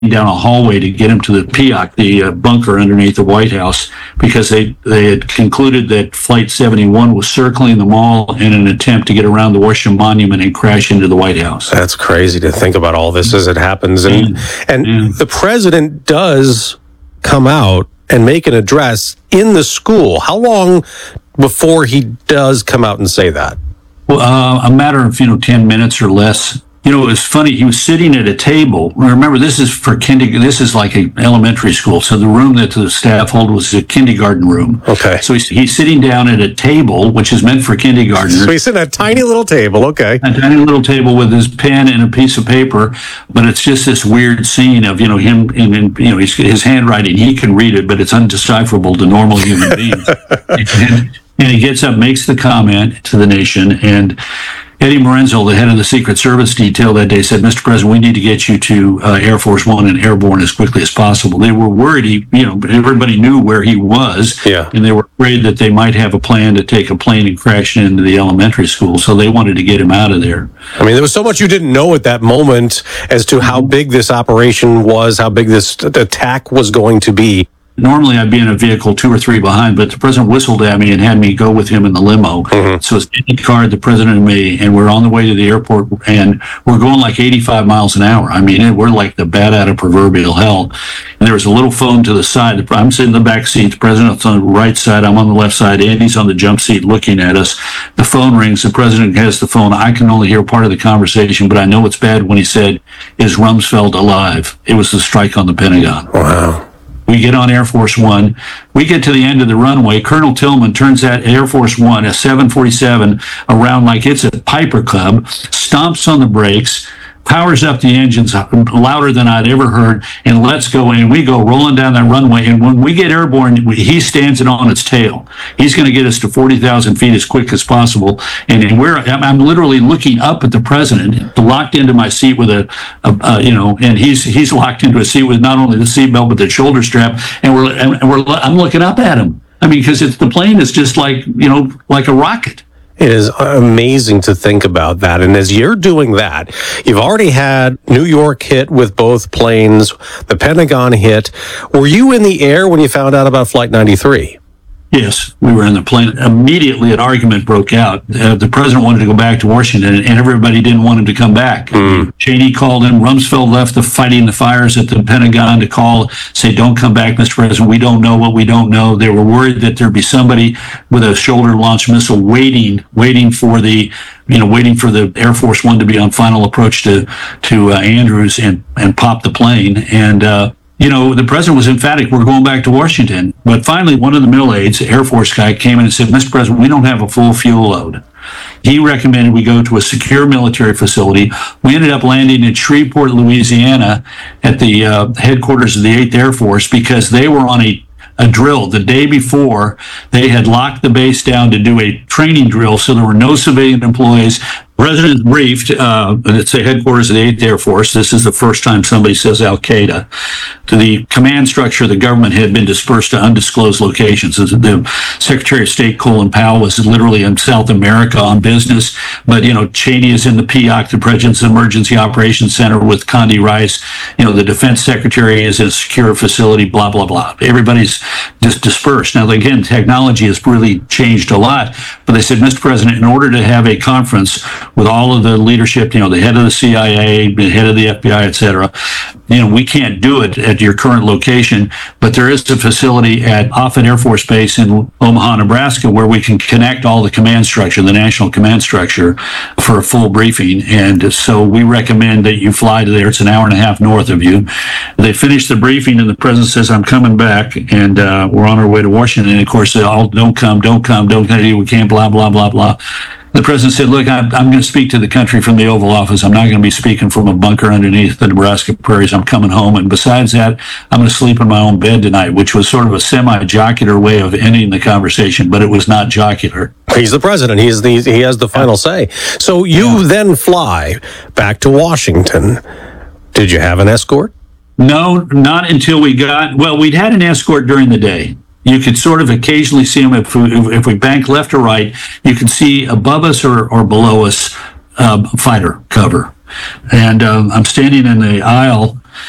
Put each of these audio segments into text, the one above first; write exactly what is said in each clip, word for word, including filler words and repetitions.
down a hallway to get him to the P O C, the uh, bunker underneath the White House, because they, they had concluded that Flight seventy-one was circling the mall in an attempt to get around the Washington Monument and crash into the White House. That's crazy to think about all this as it happens. And, Yeah. and Yeah. the president does come out and make an address in the school. How long before he does come out and say that? Well, uh, a matter of, you know, ten minutes or less. You know, it was funny. He was sitting at a table. Remember, this is for kindergarten. This is like an elementary school. So the room that the staff hold was a kindergarten room. Okay. So he's, he's sitting down at a table, which is meant for kindergartners. So he's in a tiny little table. Okay. A tiny little table with his pen and a piece of paper, but it's just this weird scene of, you know, him and, and you know, his, his handwriting. He can read it, but it's undecipherable to normal human beings. and, and he gets up, makes the comment to the nation, and Eddie Morenzo, the head of the Secret Service detail that day, said, "Mister President, we need to get you to uh, Air Force One and airborne as quickly as possible." They were worried. He, you know, everybody knew where he was, Yeah. and they were afraid that they might have a plan to take a plane and crash into the elementary school. So they wanted to get him out of there. I mean, there was so much you didn't know at that moment as to how big this operation was, how big this t- attack was going to be. Normally, I'd be in a vehicle two or three behind, but the president whistled at me and had me go with him in the limo. Mm-hmm. So it's Eddie Card, the president, and me, and we're on the way to the airport, and we're going like eighty-five miles an hour. I mean, we're like the bat out of proverbial hell. And there was a little phone to the side. I'm sitting in the back seat. The president's on the right side. I'm on the left side. Andy's on the jump seat looking at us. The phone rings. The president has the phone. I can only hear part of the conversation, but I know it's bad when he said, "Is Rumsfeld alive?" It was the strike on the Pentagon. Wow. We get on Air Force One. We get to the end of the runway. Colonel Tillman turns that Air Force One, a seven forty-seven, around like it's a Piper Cub, stomps on the brakes, powers up the engines louder than I'd ever heard, and let's go. And we go rolling down that runway. And when we get airborne, he stands it on its tail. He's going to get us to forty thousand feet as quick as possible. And, and we're, I'm literally looking up at the president, locked into my seat with a, a, a you know, and he's he's locked into a seat with not only the seatbelt but the shoulder strap. And we're and we're I'm looking up at him. I mean, because it's the plane is just like, you know, like a rocket. It is amazing to think about that. And as you're doing that, you've already had New York hit with both planes, the Pentagon hit. Were you in the air when you found out about Flight ninety-three? Yes, we were in the plane. Immediately, an argument broke out. Uh, the president wanted to go back to Washington, and everybody didn't want him to come back. Mm. Cheney called him. Rumsfeld left the fighting the fires at the Pentagon to call, say, "Don't come back, Mister President. We don't know what we don't know." They were worried that there'd be somebody with a shoulder-launched missile waiting, waiting for the, you know, waiting for the Air Force One to be on final approach to to uh, Andrews and and pop the plane. And uh, you know, the president was emphatic, "We're going back to Washington." But finally, one of the middle aides, Air Force guy, came in and said, "Mister President, we don't have a full fuel load." He recommended we go to a secure military facility. We ended up landing in Shreveport, Louisiana, at the uh, headquarters of the eighth Air Force, because they were on a a drill the day before. They had locked the base down to do a training drill, so there were no civilian employees. President briefed, uh, it's the headquarters of the eighth Air Force. This is the first time somebody says Al-Qaeda. To the command structure of the government had been dispersed to undisclosed locations. The Secretary of State Colin Powell was literally in South America on business, but, you know, Cheney is in the P O C, the President's Emergency Operations Center, with Condi Rice. You know, the Defense Secretary is in a secure facility, blah, blah, blah. Everybody's just dispersed. Now, again, technology has really changed a lot, but they said, "Mister President, in order to have a conference with all of the leadership, you know, the head of the C I A, the head of the F B I, et cetera, you know, we can't do it at your current location, but there is a facility at Offutt Air Force Base in Omaha, Nebraska, where we can connect all the command structure, the national command structure, for a full briefing. And so we recommend that you fly to there. It's an hour and a half north of you." They finished the briefing, and the president says, "I'm coming back," and uh, we're on our way to Washington. And of course, they all, "Don't come, don't come, don't come, we can't, blah, blah, blah, blah." The president said, "Look, I'm, I'm going to speak to the country from the Oval Office. I'm not going to be speaking from a bunker underneath the Nebraska prairies. I'm coming home. And besides that, I'm going to sleep in my own bed tonight," which was sort of a semi-jocular way of ending the conversation, but it was not jocular. He's the president. He's the, he has the final say. So you yeah. then fly back to Washington. Did you have an escort? No, not until we got, well, we'd had an escort during the day. You could sort of occasionally see them if we, if we bank left or right. You could see above us or, or below us uh, fighter cover. And um, I'm standing in the aisle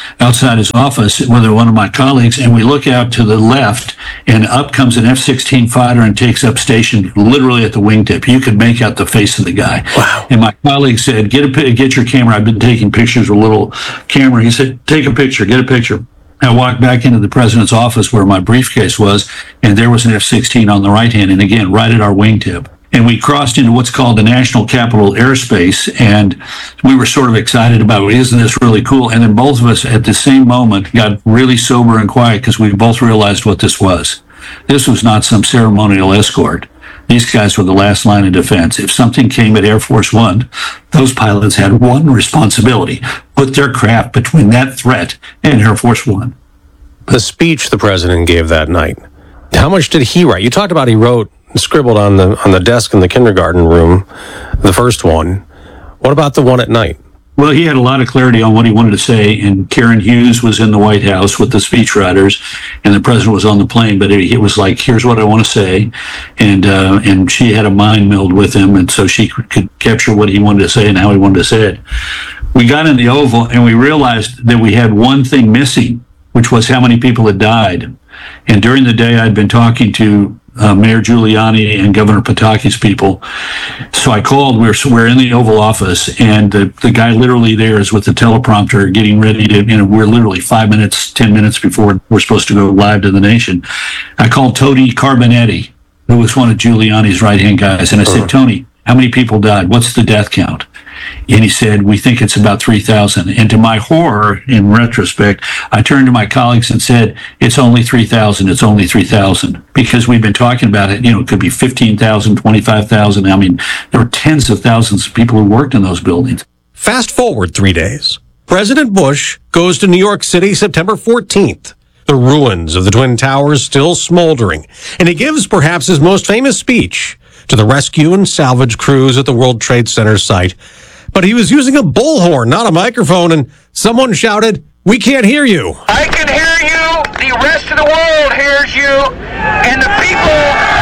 outside his office with one of my colleagues, and we look out to the left, and up comes an F sixteen fighter and takes up station literally at the wingtip. You could make out the face of the guy. Wow. And my colleague said, "Get a get your camera." I've been taking pictures with a little camera. He said, "Take a picture. Get a picture." I walked back into the president's office where my briefcase was, and there was an F sixteen on the right hand, and again, right at our wingtip. And we crossed into what's called the National Capital Airspace, and we were sort of excited about it. Isn't this really cool? And then both of us at the same moment got really sober and quiet because we both realized what this was. This was not some ceremonial escort. These guys were the last line of defense. If something came at Air Force One, those pilots had one responsibility: put their craft between that threat and Air Force One. The speech the president gave that night, how much did he write? You talked about he wrote, scribbled on the on the desk in the kindergarten room, the first one. What about the one at night? Well, he had a lot of clarity on what he wanted to say, and Karen Hughes was in the White House with the speechwriters, and the president was on the plane. But it, it was like, "Here's what I want to say," and uh, and she had a mind meld with him, and so she could, could capture what he wanted to say and how he wanted to say it. We got in the Oval, and we realized that we had one thing missing, which was how many people had died. And during the day, I'd been talking to uh, Mayor Giuliani and Governor Pataki's people. So I called. We're we're in the Oval Office, and the, the guy literally there is with the teleprompter, getting ready to. You know, we're literally five minutes, ten minutes before we're supposed to go live to the nation. I called Tony Carbonetti, who was one of Giuliani's right hand guys, and I said, "Tony, how many people died? What's the death count?" And he said, "We think it's about three thousand. And to my horror, in retrospect, I turned to my colleagues and said, "It's only three thousand. It's only three thousand. Because we've been talking about it. You know, it could be fifteen thousand, twenty-five thousand. I mean, there were tens of thousands of people who worked in those buildings. Fast forward three days. President Bush goes to New York City September fourteenth. The ruins of the Twin Towers still smoldering. And he gives perhaps his most famous speech to the rescue and salvage crews at the World Trade Center site. But he was using a bullhorn, not a microphone, and someone shouted, "We can't hear you." I can hear you. The rest of the world hears you. And the people,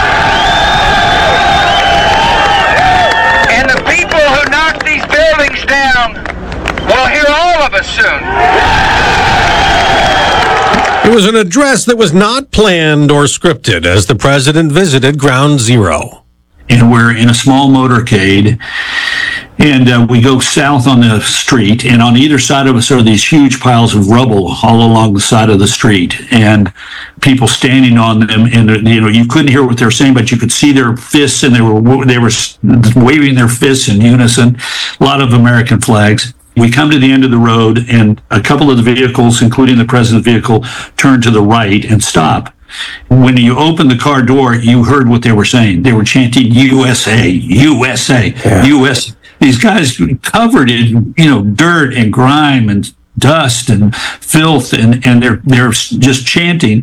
and the people who knocked these buildings down will hear all of us soon. It was an address that was not planned or scripted as the president visited Ground Zero. And we're in a small motorcade, and uh, we go south on the street, and on either side of us are these huge piles of rubble all along the side of the street, and people standing on them, and you know, you couldn't hear what they were saying, but you could see their fists, and they were they were waving their fists in unison. A lot of American flags. We come to the end of the road, and a couple of the vehicles, including the president's vehicle, turn to the right and stop. When you opened the car door, you heard what they were saying. They were chanting U S A, U S A, Yeah. U S A. These guys covered in, you know, dirt and grime and dust and filth, and, and they're they're just chanting.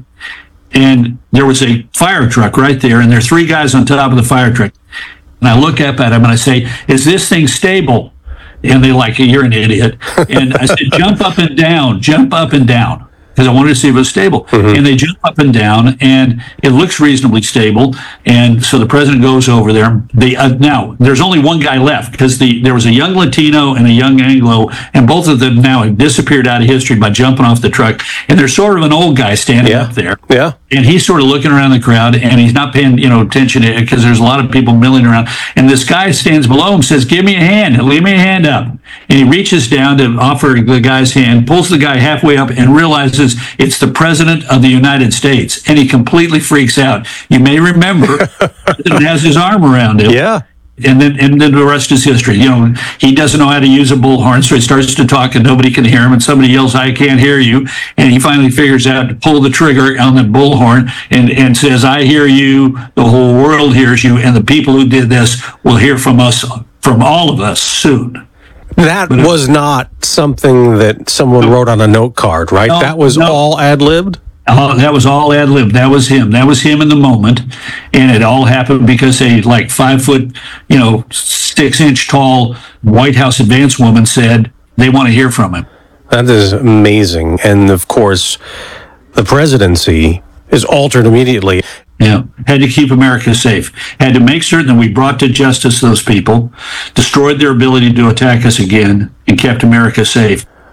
And there was a fire truck right there, and there are three guys on top of the fire truck. And I look up at them and I say, "Is this thing stable?" And they're like, "You're an idiot." And I said, "Jump up and down, jump up and down." Because I wanted to see if it was stable. Mm-hmm. And they jump up and down, and it looks reasonably stable. And so the president goes over there. They, uh, now, there's only one guy left, because the there was a young Latino and a young Anglo, and both of them now have disappeared out of history by jumping off the truck. And there's sort of an old guy standing Yeah. up there. Yeah. And he's sort of looking around the crowd, and he's not paying, you know, attention to it, because there's a lot of people milling around. And this guy stands below him, says, "Give me a hand, leave me a hand up." And he reaches down to offer the guy's hand, pulls the guy halfway up, and realizes it's the president of the United States. And he completely freaks out. You may remember, the president has his arm around him. Yeah. And then, and then the rest is history. You know, he doesn't know how to use a bullhorn, so he starts to talk, and nobody can hear him. And somebody yells, "I can't hear you!" And he finally figures out to pull the trigger on the bullhorn and and says, "I hear you. The whole world hears you, and the people who did this will hear from us, from all of us soon." That was not something that someone wrote on a note card, right? No, that was no. all ad-libbed? Oh, that was all ad lib. That was him. That was him in the moment, and it all happened because a like five foot, you know, six inch tall White House advance woman said they want to hear from him. That is amazing. And of course, the presidency is altered immediately. Yeah, had to keep America safe. Had to make certain that we brought to justice those people, destroyed their ability to attack us again, and kept America safe.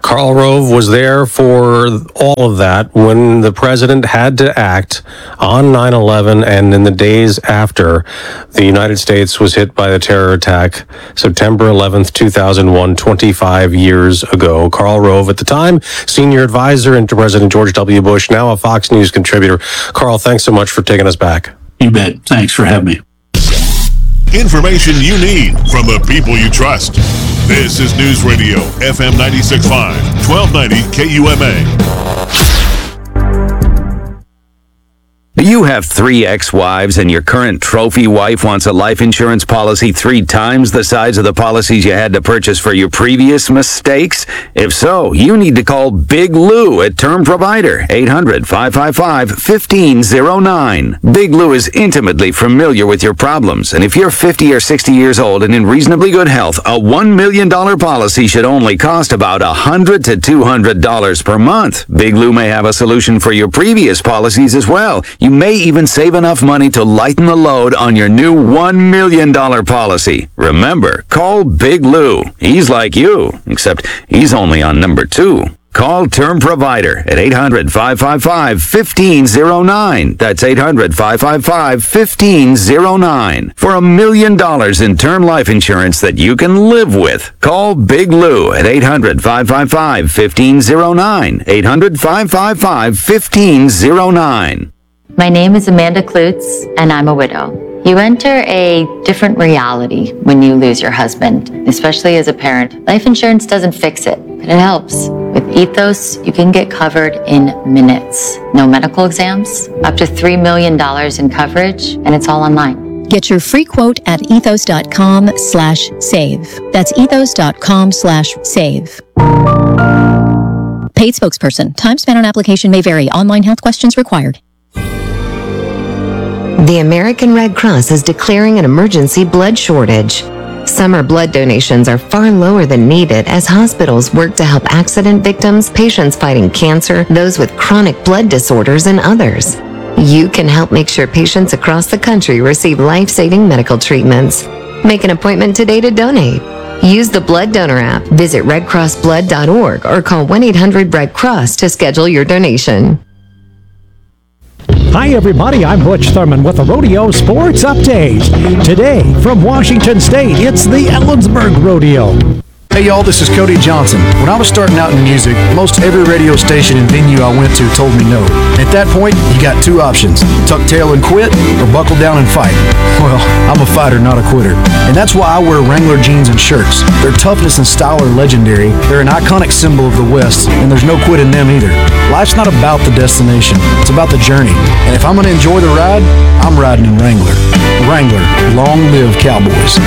Karl Rove was there for all of that when the president had to act on nine eleven and in the days after the United States was hit by the terror attack, September eleventh, two thousand one, twenty-five years ago. Karl Rove, at the time, senior advisor to President George W. Bush, now a Fox News contributor. Karl, thanks so much for taking us back. You bet. Thanks for having me. Information you need from the people you trust. This is News Radio F M ninety-six point five, twelve ninety K U M A. You have three ex-wives and your current trophy wife wants a life insurance policy three times the size of the policies you had to purchase for your previous mistakes? If so, you need to call Big Lou at Term Provider, eight hundred, five five five, one five zero nine. Big Lou is intimately familiar with your problems, and if you're fifty or sixty years old and in reasonably good health, a one million dollars policy should only cost about one hundred to two hundred dollars per month. Big Lou may have a solution for your previous policies as well. You may even save enough money to lighten the load on your new one million dollars policy. Remember, call Big Lou. He's like you, except he's only on number two. Call Term Provider at eight hundred, five five five, one five zero nine. That's eight hundred, five five five, one five zero nine. For a million dollars in term life insurance that you can live with. Call Big Lou at eight hundred, five five five, one five zero nine. eight hundred, five five five, one five zero nine. My name is Amanda Klutz, and I'm a widow. You enter a different reality when you lose your husband, especially as a parent. Life insurance doesn't fix it, but it helps. With Ethos, you can get covered in minutes. No medical exams, up to three million dollars in coverage, and it's all online. Get your free quote at ethos.com slash save. That's ethos.com slash save. Paid spokesperson. Time spent on application may vary. Online health questions required. The American Red Cross is declaring an emergency blood shortage. Summer blood donations are far lower than needed as hospitals work to help accident victims, patients fighting cancer, those with chronic blood disorders, and others. You can help make sure patients across the country receive life-saving medical treatments. Make an appointment today to donate. Use the Blood Donor app, visit red cross blood dot org, or call one eight hundred red cross to schedule your donation. Hi everybody, I'm Butch Thurman with the Rodeo Sports Update. Today, from Washington State, it's the Ellensburg Rodeo. Hey y'all, this is Cody Johnson. When I was starting out in music, most every radio station and venue I went to told me no. At that point, you got two options: tuck tail and quit, or buckle down and fight. Well, I'm a fighter, not a quitter. And that's why I wear Wrangler jeans and shirts. Their toughness and style are legendary. They're an iconic symbol of the West, and there's no quit in them either. Life's not about the destination, it's about the journey. And if I'm gonna enjoy the ride, I'm riding in Wrangler. Wrangler, long live Cowboys.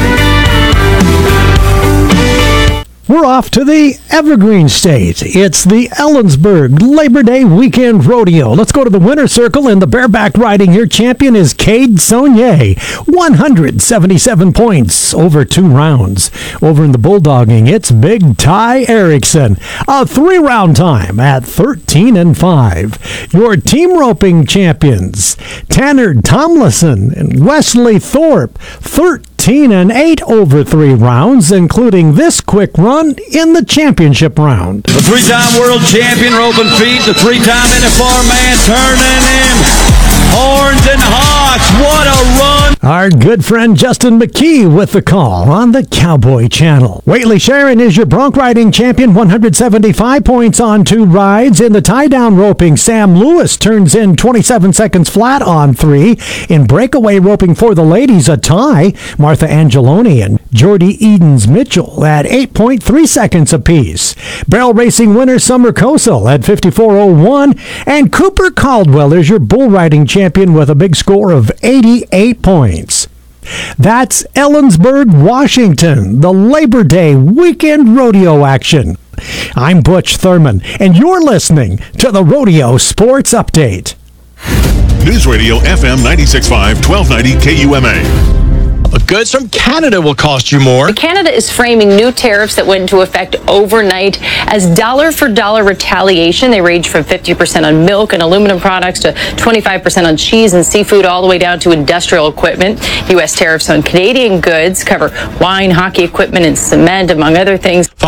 We're off to the Evergreen State. It's the Ellensburg Labor Day Weekend Rodeo. Let's go to the winner's circle, and the bareback riding here champion is Cade Saunier. one hundred seventy-seven points over two rounds. Over in the bulldogging, it's Big Ty Erickson. A three-round time at thirteen and five. Your team roping champions, Tanner Tomlinson and Wesley Thorpe, thirteen and eight over three rounds, including this quick run in the championship round. The three-time world champion roping feet, the three-time N F R man turning in. Horns and hawks, what a run! Our good friend Justin McKee with the call on the Cowboy Channel. Whately Sharon is your bronc riding champion, one hundred seventy-five points on two rides. In the tie-down roping, Sam Lewis turns in twenty-seven seconds flat on three. In breakaway roping for the ladies, a tie, Martha Angeloni and Jordy Edens-Mitchell at eight point three seconds apiece. Barrel racing winner Summer Kosel at fifty-four oh one. And Cooper Caldwell is your bull riding champion with a big score of eighty-eight points. That's Ellensburg, Washington, the Labor Day weekend rodeo action. I'm Butch Thurman, and you're listening to the Rodeo Sports Update. News Radio F M ninety-six point five, twelve ninety K U M A. Goods from Canada will cost you more. Canada is framing new tariffs that went into effect overnight as dollar-for-dollar retaliation. They range from fifty percent on milk and aluminum products to twenty-five percent on cheese and seafood, all the way down to industrial equipment. U S tariffs on Canadian goods cover wine, hockey equipment, and cement, among other things.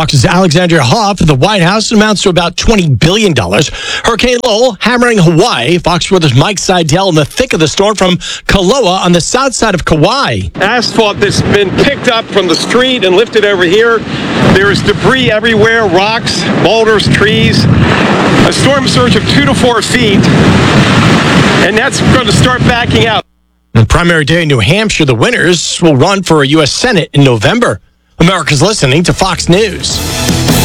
Fox's Alexandria Hoff at the White House amounts to about twenty billion dollars. Hurricane Lowell hammering Hawaii. Fox Weather's Mike Seidel in the thick of the storm from Kaloa on the south side of Kauai. Asphalt that's been picked up from the street and lifted over here. There's debris everywhere, rocks, boulders, trees. A storm surge of two to four feet, and that's going to start backing out. On primary day in New Hampshire, the winners will run for a U S Senate in November. America's listening to Fox News.